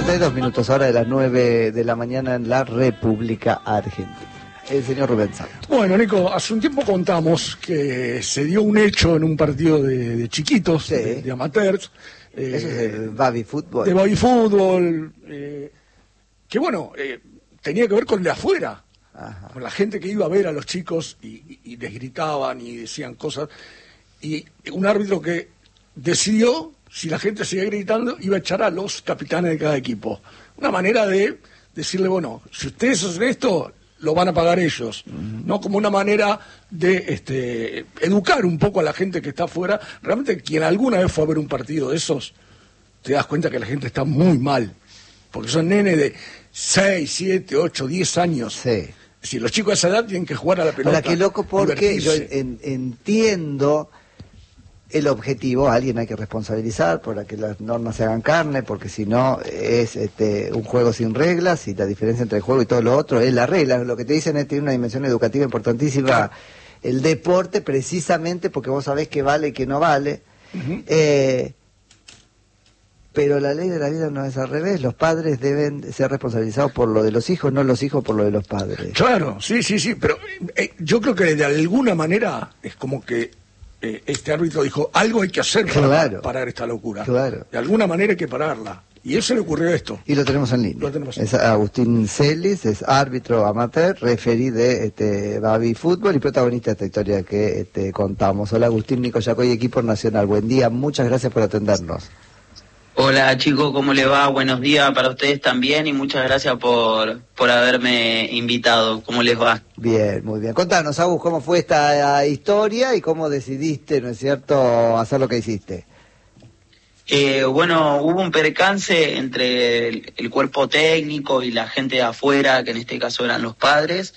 52 ahora de las 9 de la mañana en la República Argentina. El señor Rubén Santos. Bueno, Nico, hace un tiempo contamos que se dio un hecho en un partido de chiquitos, sí, de amateurs. Eso es el baby fútbol. De baby fútbol, que bueno, tenía que ver con el de afuera. Ajá. Con la gente que iba a ver a los chicos y les gritaban y decían cosas. Y un árbitro que decidió, si la gente seguía gritando, iba a echar a los capitanes de cada equipo. Una manera de decirle, bueno, si ustedes hacen esto, lo van a pagar ellos, ¿no? Como una manera de educar un poco a la gente que está afuera. Realmente, quien alguna vez fue a ver un partido de esos, te das cuenta que la gente está muy mal, porque son nenes de 6, 7, 8, 10 años. Sí. Es decir, los chicos de esa edad tienen que jugar a la pelota. Ahora, qué loco, porque yo entiendo el objetivo. Alguien hay que responsabilizar para que las normas se hagan carne, porque si no es un juego sin reglas, y la diferencia entre el juego y todo lo otro es la regla. Lo que te dicen es que tiene una dimensión educativa importantísima, claro, el deporte, precisamente porque vos sabés qué vale y qué no vale. Pero la ley de la vida no es al revés. Los padres deben ser responsabilizados por lo de los hijos, no los hijos por lo de los padres. Claro, sí, pero yo creo que de alguna manera es como que este árbitro dijo, algo hay que hacer para parar esta locura. Claro. De alguna manera hay que pararla. Y eso le ocurrió esto. Y lo tenemos en línea. Es Agustín Celis, es árbitro amateur, referí de Baby Fútbol y protagonista de esta historia que contamos. Hola Agustín, Nico Yacoy, equipo nacional. Buen día, muchas gracias por atendernos. Hola chicos, ¿cómo les va? Buenos días para ustedes también y muchas gracias por haberme invitado. ¿Cómo les va? Bien, muy bien. Contanos, Agus, ¿cómo fue esta historia y cómo decidiste, ¿no es cierto?, hacer lo que hiciste? Bueno, hubo un percance entre el cuerpo técnico y la gente de afuera, que en este caso eran los padres.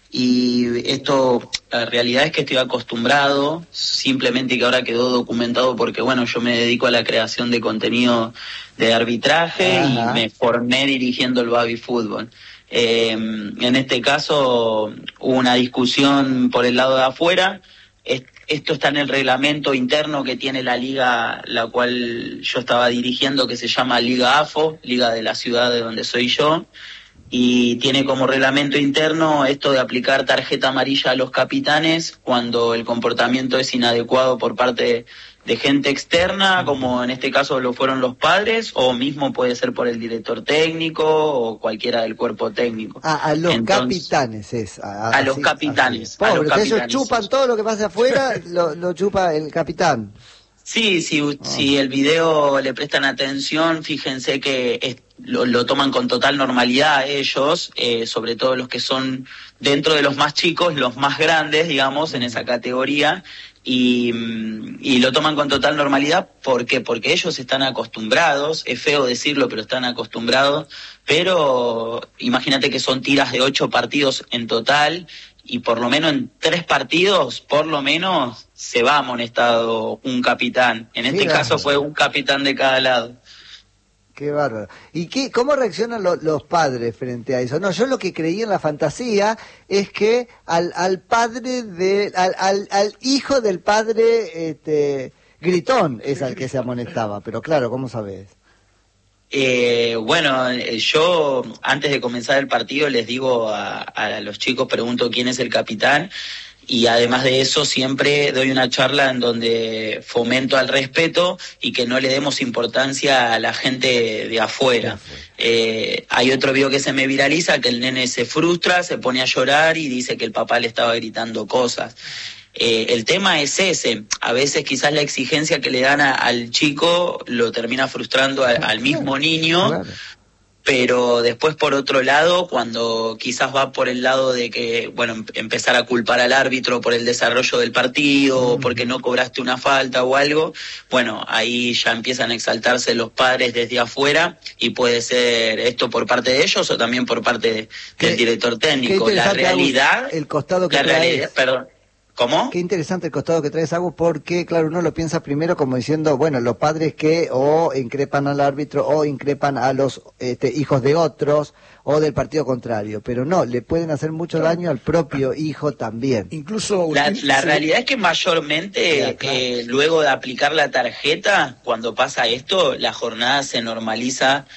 Y esto, la realidad es que estoy acostumbrado, simplemente que ahora quedó documentado porque, bueno, yo me dedico a la creación de contenido de arbitraje. Ajá. Y me formé dirigiendo el baby fútbol. En este caso hubo una discusión por el lado de afuera. Esto está en el reglamento interno que tiene la liga, la cual yo estaba dirigiendo, que se llama Liga AFO, Liga de la ciudad de donde soy yo. Y tiene como reglamento interno esto de aplicar tarjeta amarilla a los capitanes cuando el comportamiento es inadecuado por parte de gente externa, como en este caso lo fueron los padres, o mismo puede ser por el director técnico o cualquiera del cuerpo técnico. A los capitanes es. A los capitanes. Pobre, a los capitanes. Ellos chupan todo lo que pasa afuera, lo chupa el capitán. Sí, si el video le prestan atención, fíjense que lo toman con total normalidad ellos, sobre todo los que son dentro de los más chicos, los más grandes, digamos, en esa categoría, y lo toman con total normalidad. ¿Por qué? Porque ellos están acostumbrados, es feo decirlo, pero están acostumbrados, pero imagínate que son tiras de 8 partidos en total, y por lo menos en 3 partidos, por lo menos, se va amonestado un capitán. En este caso fue un capitán de cada lado. Qué bárbaro. ¿Y cómo reaccionan los padres frente a eso? No, yo lo que creí en la fantasía es que al padre al hijo del padre gritón es al que se amonestaba, pero claro, ¿cómo sabes? Bueno, yo antes de comenzar el partido les digo a los chicos, pregunto quién es el capitán, y además de eso siempre doy una charla en donde fomento al respeto y que no le demos importancia a la gente de afuera. Hay otro video que se me viraliza, que el nene se frustra, se pone a llorar y dice que el papá le estaba gritando cosas. El tema es ese, a veces quizás la exigencia que le dan al chico lo termina frustrando al mismo niño, claro. Pero después por otro lado, cuando quizás va por el lado de que, bueno, empezar a culpar al árbitro por el desarrollo del partido, o porque no cobraste una falta o algo, bueno, ahí ya empiezan a exaltarse los padres desde afuera, y puede ser esto por parte de ellos o también por parte del director técnico. La realidad, el costado que traes. ¿Cómo? Qué interesante el costado que traes, Agus, porque, claro, uno lo piensa primero como diciendo, bueno, los padres que o increpan al árbitro o increpan a los hijos de otros o del partido contrario, pero no, le pueden hacer mucho daño al propio hijo también. Incluso la realidad es que mayormente luego de aplicar la tarjeta, cuando pasa esto, la jornada se normaliza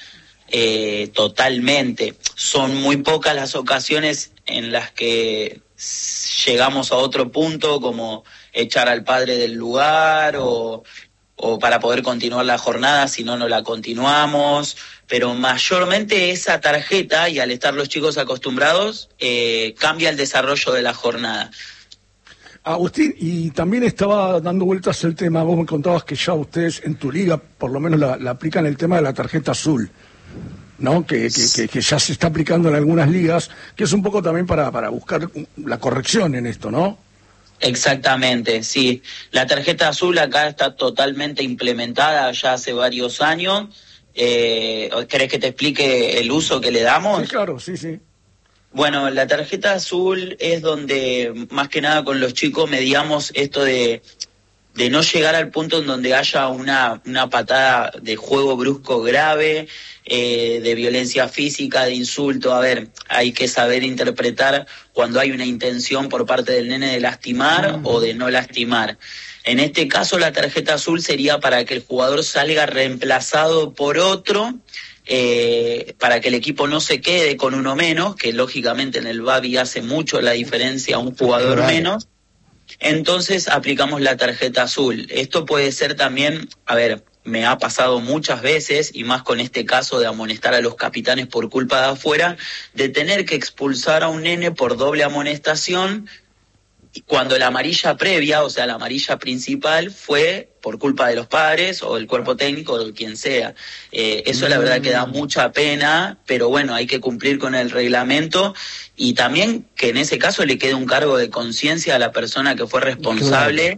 totalmente. Son muy pocas las ocasiones en las que llegamos a otro punto, como echar al padre del lugar o para poder continuar la jornada, si no, no la continuamos, pero mayormente esa tarjeta, y al estar los chicos acostumbrados, cambia el desarrollo de la jornada. Agustín, y también estaba dando vueltas el tema, vos me contabas que ya ustedes en tu liga por lo menos la aplican el tema de la tarjeta azul, ¿no? Que ya se está aplicando en algunas ligas, que es un poco también para buscar la corrección en esto, ¿no? Exactamente, sí. La tarjeta azul acá está totalmente implementada ya hace varios años. ¿Querés que te explique el uso que le damos? Sí, claro, sí, sí. Bueno, la tarjeta azul es donde más que nada con los chicos mediamos esto de no llegar al punto en donde haya una patada de juego brusco grave, de violencia física, de insulto. A ver, hay que saber interpretar cuando hay una intención por parte del nene de lastimar o de no lastimar. En este caso, la tarjeta azul sería para que el jugador salga reemplazado por otro, para que el equipo no se quede con uno menos, que lógicamente en el Babi hace mucho la diferencia un jugador menos. Entonces aplicamos la tarjeta azul. Esto puede ser también, a ver, me ha pasado muchas veces, y más con este caso de amonestar a los capitanes por culpa de afuera, de tener que expulsar a un nene por doble amonestación, cuando la amarilla previa, o sea, la amarilla principal, fue por culpa de los padres o del cuerpo técnico o de quien sea. Eso la verdad que da mucha pena, pero bueno, hay que cumplir con el reglamento, y también que en ese caso le quede un cargo de conciencia a la persona que fue responsable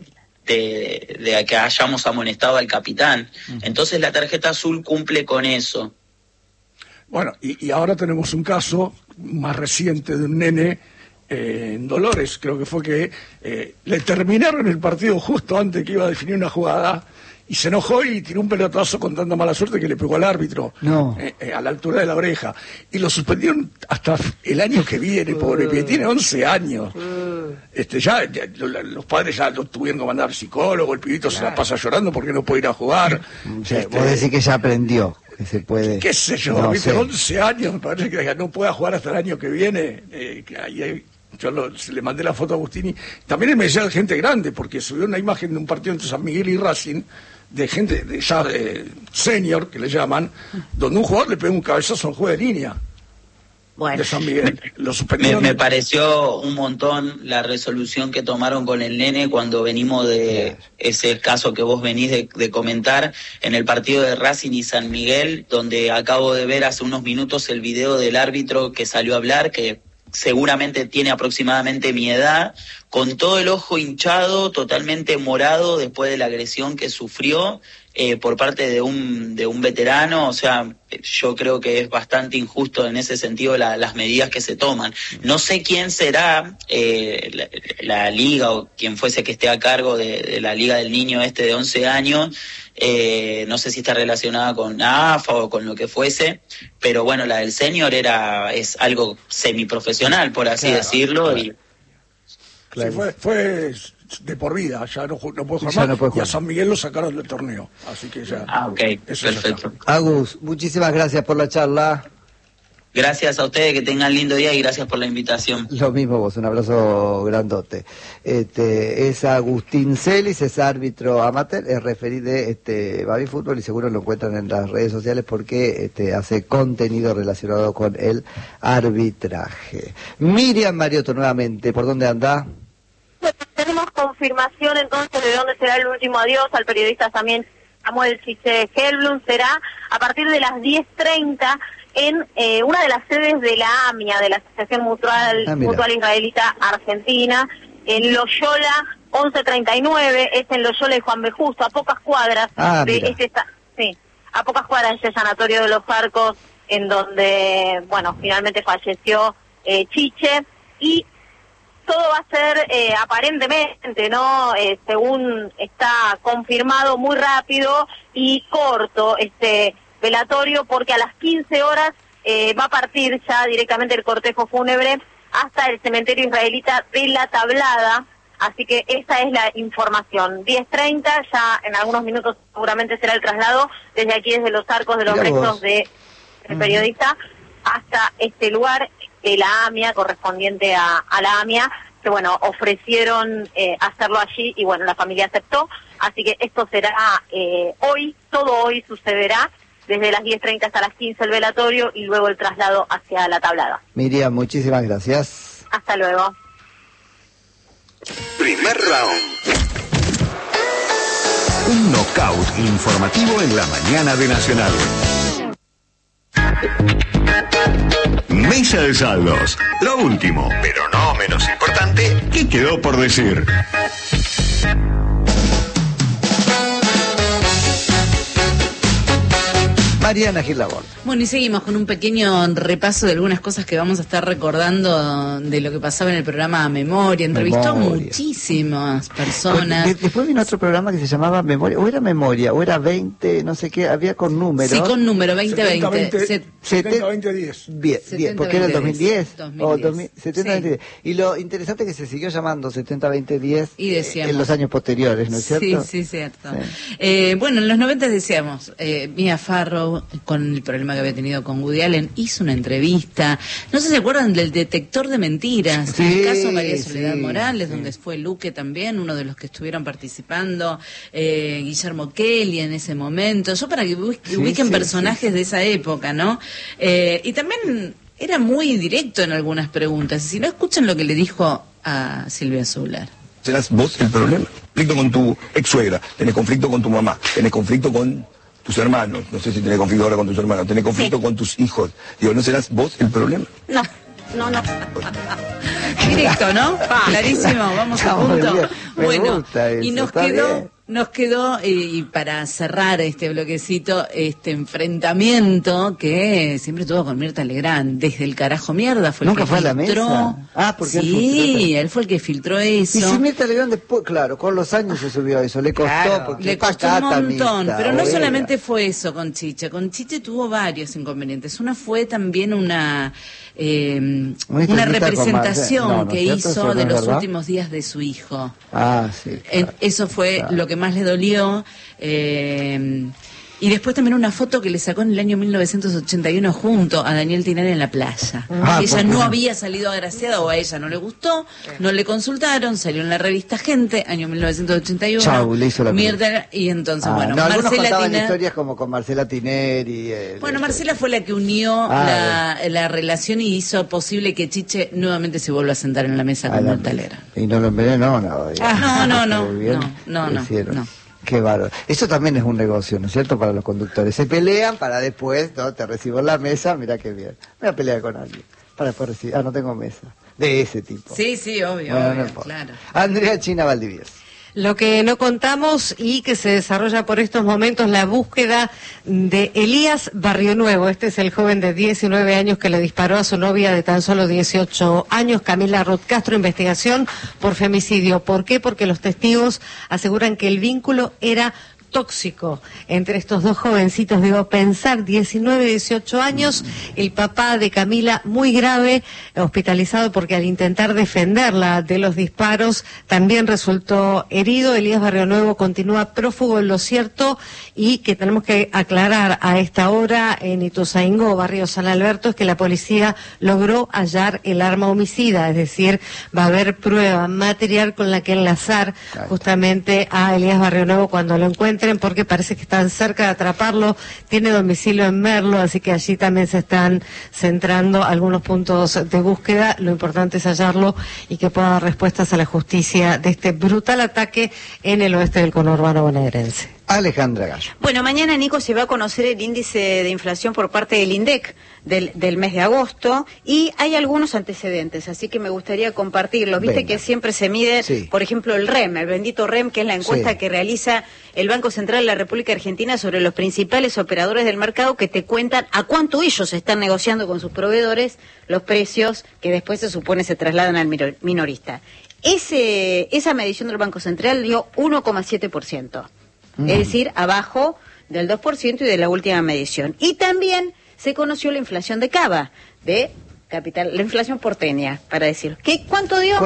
de que hayamos amonestado al capitán. Entonces la tarjeta azul cumple con eso. Bueno, y ahora tenemos un caso más reciente de un nene en Dolores, creo que fue que le terminaron el partido justo antes que iba a definir una jugada, y se enojó y tiró un pelotazo con tanta mala suerte que le pegó al árbitro a la altura de la oreja, y lo suspendieron hasta el año que viene, pobre pibe, tiene 11 años. Ya los padres ya lo tuvieron que mandar psicólogo, el pibito se la pasa llorando porque no puede ir a jugar. Vos decís que ya aprendió que se puede. ¿Qué sé yo? No, 11 años, me parece que no pueda jugar hasta el año que viene. Yo le mandé la foto a Agustini. También él me decía de gente grande, porque subió una imagen de un partido entre San Miguel y Racing, de gente ya senior, que le llaman, donde un jugador le pegó un cabezazo al juego de línea. Bueno. De San Miguel. Lo suspendieron. Me pareció un montón la resolución que tomaron con el nene cuando venimos de ese caso que vos venís de comentar, en el partido de Racing y San Miguel, donde acabo de ver hace unos minutos el video del árbitro que salió a hablar, que seguramente tiene aproximadamente mi edad, con todo el ojo hinchado, totalmente morado después de la agresión que sufrió por parte de un veterano. O sea, yo creo que es bastante injusto en ese sentido las medidas que se toman. No sé quién será la liga o quien fuese que esté a cargo de la liga del niño de 11 años, no sé si está relacionada con AFA o con lo que fuese, pero bueno, la del senior es algo semiprofesional, por así decirlo. Claro. Sí, fue de por vida, ya no puede jugar más, y a San Miguel lo sacaron del torneo, así que ya. Ok, perfecto. Agus, muchísimas gracias por la charla. Gracias a ustedes, que tengan lindo día y gracias por la invitación. Lo mismo vos, un abrazo grandote. Es Agustín Celis, es árbitro amateur, es referí de Babi Fútbol, y seguro lo encuentran en las redes sociales porque hace contenido relacionado con el arbitraje. Miriam Mariotto nuevamente, ¿por dónde anda? Tenemos confirmación entonces de dónde será el último adiós al periodista también Samuel Chiche Helblum. Será a partir de las 10:30 en una de las sedes de la AMIA, de la Asociación Mutual Israelita Argentina, en Loyola 1139, es en Loyola y Juan B. Justo, a pocas cuadras de a pocas cuadras de ese sanatorio de Los Arcos, en donde, bueno, finalmente falleció Chiche, y todo va a ser aparentemente, ¿no? Según está confirmado, muy rápido y corto este velatorio, porque a las 15 horas va a partir ya directamente el cortejo fúnebre hasta el cementerio israelita de La Tablada. Así que esa es la información. 10:30, ya en algunos minutos seguramente será el traslado desde aquí, desde Los Arcos, de los restos de el periodista, hasta este lugar, la AMIA, correspondiente a la AMIA, que bueno, ofrecieron hacerlo allí y bueno, la familia aceptó, así que esto será hoy, todo hoy sucederá, desde las 10:30 hasta las 15 el velatorio y luego el traslado hacia la tablada. Miriam, muchísimas gracias. Hasta luego. Primer round. Un knockout informativo en la mañana de Nacional. Mesa de saldos. Lo último, pero no menos importante, ¿qué quedó por decir? Mariana Gil Laborde. Bueno, y seguimos con un pequeño repaso de algunas cosas que vamos a estar recordando de lo que pasaba en el programa Memoria. Entrevistó a muchísimas personas. Después vino otro programa que se llamaba Memoria, o era Memoria, o era 20, no sé qué, había con números. Sí, con número, 2020. 70-20-10. Bien, 70, porque era el 2010. 2010. 70-2010. Y lo interesante es que se siguió llamando 70-20-10 en los años posteriores, ¿no es cierto? Sí, cierto. Sí. Bueno, en los 90 decíamos, Mia Farrow, con el problema que había tenido con Woody Allen, hizo una entrevista. No sé si se acuerdan del detector de mentiras, sí, en el caso María Soledad sí, Morales, donde fue Luque también, uno de los que estuvieron participando, Guillermo Kelly en ese momento. Yo para que ubiquen personajes de esa época, ¿no? Y también era muy directo en algunas preguntas. Y si no, escuchan lo que le dijo a Silvia Zuller. ¿Serás vos el problema? Conflicto con tu ex suegra, tenés conflicto con tu mamá, tenés conflicto con tus hermanos, no sé si tenés conflicto ahora con tus hermanos, tenés conflicto con tus hijos. Digo, ¿no serás vos el problema? No. Directo, ¿no? Clarísimo, vamos a punto. Bueno, y nos quedó, y para cerrar este bloquecito, este enfrentamiento que siempre tuvo con Mirta Legrand, desde el carajo mierda, fue el que fue filtró. A la mesa. Ah, porque él fue el que filtró eso. Y si Mirta Legrand después, claro, con los años se subió a eso, le costó, porque le costó un montón, Mirta, pero no solamente fue eso con Chiche tuvo varios inconvenientes. Una fue también una representación que hizo de los últimos días de su hijo. Ah, sí. Claro, eso fue lo que más le dolió. Y después también una foto que le sacó en el año 1981 junto a Daniel Tinari en la playa. Ella no había salido agraciada, o a ella no le gustó, no le consultaron, salió en la revista Gente, año 1981. Chau, le hizo la Mirta, y entonces, bueno, algunos Marcela contaban historias como con Marcela Tineri. Bueno, Marcela fue la que unió la relación y hizo posible que Chiche nuevamente se vuelva a sentar en la mesa con Mirta Legrand. Y no lo envenenó, no. Qué bárbaro. Eso también es un negocio, ¿no es cierto? Para los conductores. Se pelean para después, ¿no? Te recibo en la mesa, mira qué bien. Me voy a pelear con alguien. Para después recibir. No tengo mesa. De ese tipo. Sí, obvio, claro. Andrea China Valdivieso. Lo que no contamos y que se desarrolla por estos momentos, la búsqueda de Elías Barrionuevo. Este es el joven de 19 años que le disparó a su novia de tan solo 18 años, Camila Roth Castro. Investigación por femicidio. ¿Por qué? Porque los testigos aseguran que el vínculo era tóxico entre estos dos jovencitos. Digo, pensar 19, 18 años, el papá de Camila muy grave, hospitalizado porque al intentar defenderla de los disparos también resultó herido. Elías Barrionuevo continúa prófugo. En lo cierto, y que tenemos que aclarar a esta hora en Ituzaingó, barrio San Alberto, es que la policía logró hallar el arma homicida, es decir, va a haber prueba material con la que enlazar justamente a Elías Barrionuevo cuando lo encuentren, porque parece que están cerca de atraparlo. Tiene domicilio en Merlo, así que allí también se están centrando algunos puntos de búsqueda. Lo importante es hallarlo y que pueda dar respuestas a la justicia de este brutal ataque en el oeste del conurbano bonaerense. Alejandra Gallo. Bueno, mañana, Nico, se va a conocer el índice de inflación por parte del INDEC del mes de agosto, y hay algunos antecedentes, así que me gustaría compartirlos. Viste que siempre se mide, por ejemplo, el REM, el bendito REM, que es la encuesta que realiza el Banco Central de la República Argentina sobre los principales operadores del mercado, que te cuentan a cuánto ellos están negociando con sus proveedores los precios que después se supone se trasladan al minorista. Esa medición del Banco Central dio 1,7%. Es decir, abajo del 2% y de la última medición. Y también se conoció la inflación de Cava, de capital, la inflación porteña, para decir. ¿Cuánto dio?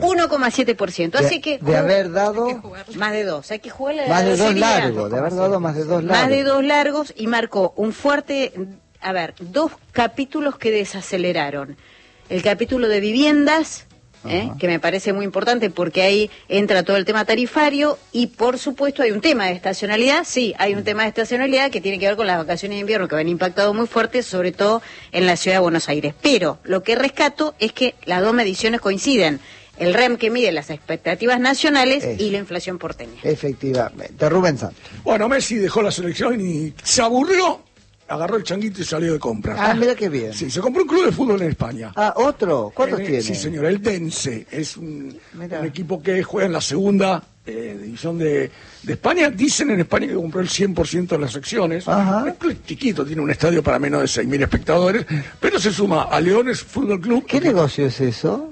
1,7%. Así que de haber dado más de 2. Hay que jugar más de 2 largos, de haber dado más de 2 largos. Más de 2 largos, y marcó un fuerte dos capítulos que desaceleraron. El capítulo de viviendas, que me parece muy importante porque ahí entra todo el tema tarifario, y por supuesto hay un tema de estacionalidad. Sí, hay un tema de estacionalidad que tiene que ver con las vacaciones de invierno, que han impactado muy fuerte, sobre todo en la ciudad de Buenos Aires. Pero lo que rescato es que las dos mediciones coinciden: el REM, que mide las expectativas nacionales, y la inflación porteña. Efectivamente. Rubén Santos. Bueno, Messi dejó la selección y se aburrió, agarró el changuito y salió de compra. Mira qué bien. Sí, se compró un club de fútbol en España. ¿Otro? ¿Cuántos tiene? Sí, señor, el Dense. Es un equipo que juega en la segunda división de España. Dicen en España que compró el 100% de las secciones. El club es chiquito, tiene un estadio para menos de 6.000 espectadores, pero se suma a Leones Fútbol Club. ¿Qué negocio es eso?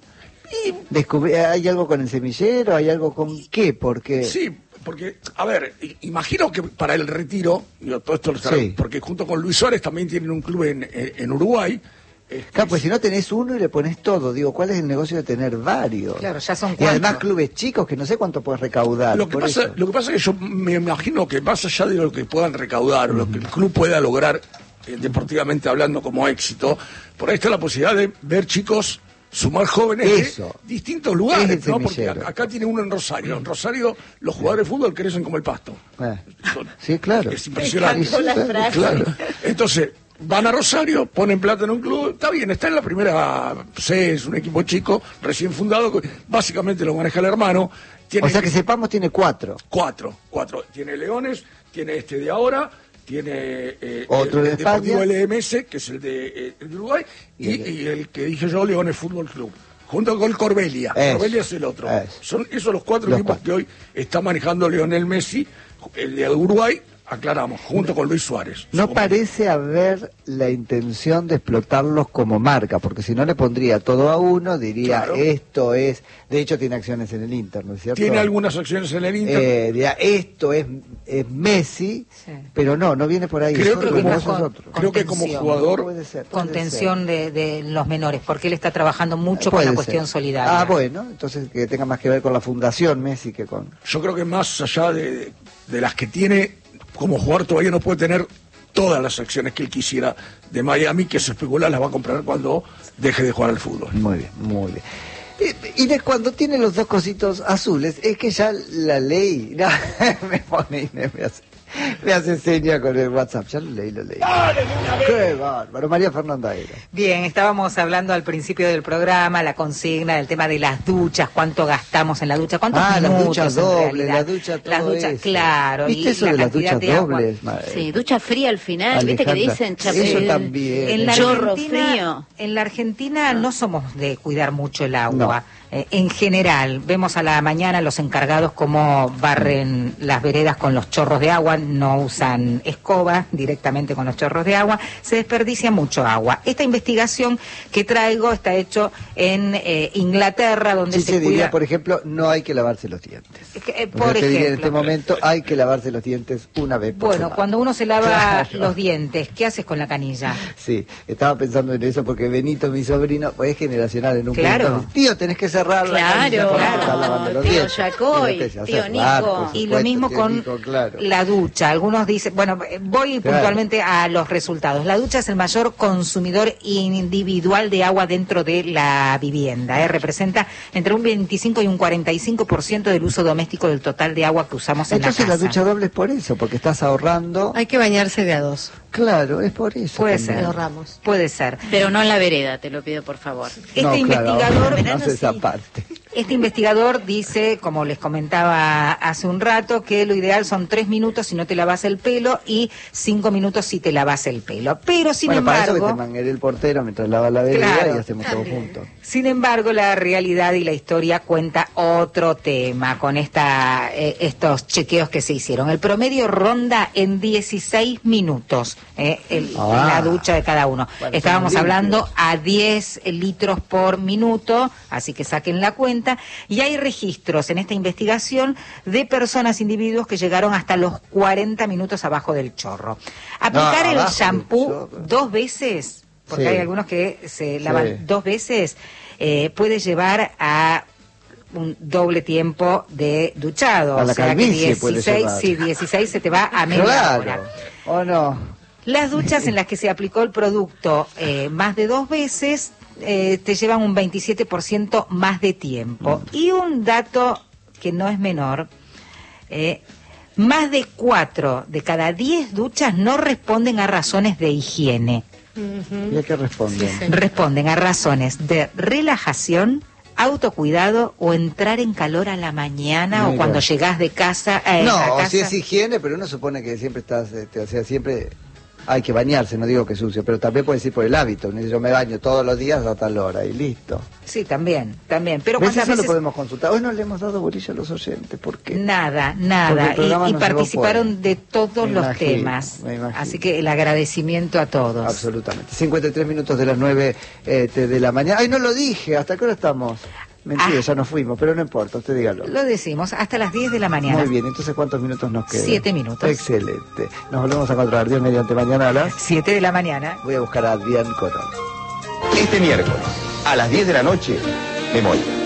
¿Hay algo con el semillero? ¿Hay algo con qué? Porque... Sí, porque, a ver, imagino que para el retiro, todo esto lo saben, porque junto con Luis Suárez también tienen un club en Uruguay. Claro, pues si no tenés uno y le pones todo, digo, ¿cuál es el negocio de tener varios? Claro, ya son 4. Y además clubes chicos que no sé cuánto puedes recaudar. Lo que pasa es que yo me imagino que más allá de lo que puedan recaudar, o lo que el club pueda lograr deportivamente hablando como éxito, por ahí está la posibilidad de ver chicos sumar jóvenes de distintos lugares, ¿no? Porque acá tiene uno en Rosario. En Rosario los jugadores de fútbol crecen como el pasto. Sí, claro. Es impresionante. Claro. Entonces, van a Rosario, ponen plata en un club, está bien, está en la primera C, es un equipo chico, recién fundado, básicamente lo maneja el hermano. O sea que sepamos, tiene 4. 4. Tiene Leones, tiene este de ahora, tiene otro el de Deportivo España, LMS, que es el de Uruguay, y el que dije yo, Leones Fútbol Club, junto con Corbelia. Corbelia es el otro. Son esos los 4 equipos que hoy está manejando Lionel Messi, el de Uruguay, aclaramos, junto con Luis Suárez. No parece haber la intención de explotarlos como marca, porque si no le pondría todo a uno, diría, esto es... De hecho tiene acciones en el Inter, ¿no es cierto? Tiene algunas acciones en el Inter. Diría, esto es Messi, pero no viene por ahí. Creo que como jugador... Puede ser. Contención de los menores, porque él está trabajando mucho con la cuestión solidaria. Bueno, entonces que tenga más que ver con la fundación Messi que con... Yo creo que más allá de las que tiene... Como jugador todavía no puede tener todas las acciones que él quisiera de Miami, que se especula las va a comprar cuando deje de jugar al fútbol. Muy bien, muy bien. Y de cuando tiene los dos cositos azules, es que ya la ley... No, me pone Inés, me hace seña con el WhatsApp. Ya lo leí. ¡Qué bárbaro! María Fernanda era. Bien, estábamos hablando al principio del programa, la consigna del tema de las duchas, cuánto gastamos en la ducha, cuántos minutos las duchas dobles, las duchas claro. ¿Viste eso de las duchas dobles? Sí, ducha fría al final, Alejandra, viste que dicen eso también. En la chorro frío. En la Argentina no somos de cuidar mucho el agua. En general, vemos a la mañana los encargados cómo barren las veredas con los chorros de agua, no usan escoba directamente con los chorros de agua, se desperdicia mucho agua. Esta investigación que traigo está hecho en Inglaterra, donde se diría, por ejemplo, no hay que lavarse los dientes. Por ejemplo, diría en este momento, hay que lavarse los dientes una vez por semana. Cuando uno se lava los dientes, ¿qué haces con la canilla? Sí, estaba pensando en eso porque Benito, mi sobrino, es generacional en un punto. Tío, tenés que cerrar la tío Yacoy, tío Nico. Y lo mismo con la ducha. Algunos dicen, voy puntualmente a los resultados. La ducha es el mayor consumidor individual de agua dentro de la vivienda. Representa entre un 25 y un 45% del uso doméstico del total de agua que usamos en la casa. Entonces la ducha doble es por eso, porque estás ahorrando. Hay que bañarse de a 2. Claro, es por eso. Puede ser. Ahorramos. Puede ser. Pero no en la vereda, te lo pido por favor. Investigador... No hace esa parte. Este investigador dice, como les comentaba hace un rato, que lo ideal son 3 minutos si no te lavas el pelo y 5 minutos si te lavas el pelo. Pero sin embargo... Para eso que te manguere el portero mientras lava la vereda y hacemos todo juntos. Sin embargo, la realidad y la historia cuenta otro tema con estos chequeos que se hicieron. El promedio ronda en 16 minutos la ducha de cada uno. Estábamos hablando a 10 litros por minuto, así que saquen la cuenta. Y hay registros en esta investigación de personas, individuos que llegaron hasta los 40 minutos abajo del chorro. Aplicar el shampoo 2 veces, porque hay algunos que se lavan 2 veces, puede llevar a un doble tiempo de duchado. A la calvicie que 16 se te va a media hora. ¿O no? Las duchas en las que se aplicó el producto más de 2 veces te llevan un 27% más de tiempo. Y un dato que no es menor, más de 4 de cada 10 duchas no responden a razones de higiene. ¿Y a qué responden? Sí. Responden a razones de relajación, autocuidado o entrar en calor a la mañana o cuando llegás de casa. No, si es higiene, pero uno supone que siempre estás, o sea, siempre hay que bañarse, no digo que sucio, pero también puede ser por el hábito. Yo me baño todos los días a tal hora y listo. Sí, también. Pero ¿cuántas veces lo podemos consultar? Hoy no le hemos dado bolilla a los oyentes, ¿por qué? Nada. Y participaron de todos los temas. Así que el agradecimiento a todos. Absolutamente. 53 minutos de las 9 de la mañana. Ay, no lo dije, ¿hasta qué hora estamos? Mentira, ya nos fuimos, pero no importa, usted dígalo. Lo decimos, hasta las 10 de la mañana. Muy bien, entonces ¿cuántos minutos nos quedan? 7 minutos. Excelente. Nos volvemos a encontrar, Dios mediante, mañana a las 7 de la mañana. Voy a buscar a Adrián Corral. Este miércoles, a las 10 de la noche, Memoria.